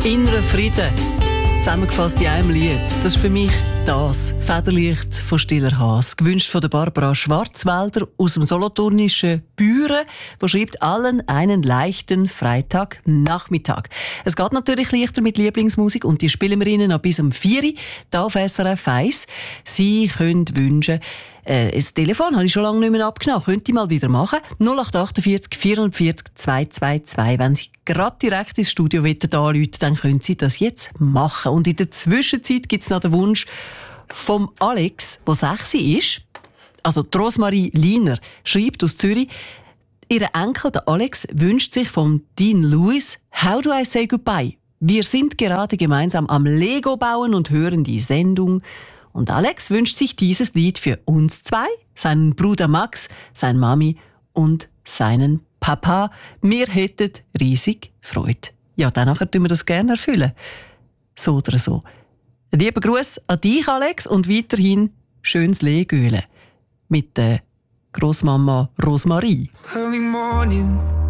Innerer Frieden, zusammengefasst in einem Lied. Das ist für mich das Federlicht von Stiller Haas. Gewünscht von der Barbara Schwarzwälder aus dem solothurnischen Büren, die schreibt allen einen leichten Freitagnachmittag. Es geht natürlich leichter mit Lieblingsmusik und die spielen wir Ihnen noch bis um 4 Uhr hier auf SRF 1. Sie können wünschen, das Telefon habe ich schon lange nicht mehr abgenommen. Könnt ihr mal wieder machen. 0848 440 222. Wenn Sie gerade direkt ins Studio anrufen, dann können Sie das jetzt machen. Und in der Zwischenzeit gibt es noch den Wunsch vom Alex, der 6 ist. Also die Rosmarie Liner schreibt aus Zürich, ihr Enkel, der Alex, wünscht sich von Dean Lewis «How do I say goodbye?» Wir sind gerade gemeinsam am Lego bauen und hören die Sendung. Und Alex wünscht sich dieses Lied für uns zwei, seinen Bruder Max, seine Mami und seinen Papa. Wir hätten riesig Freude. Ja, danach tun wir das gerne erfüllen. So oder so. Lieber Gruß an dich, Alex, und weiterhin schönes Legöle mit der Grossmama Rosmarie. Early morning,